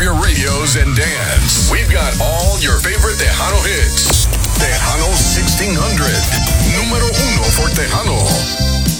your radios and dance. We've got all your favorite Tejano hits. Tejano 1600. Número uno for Tejanos.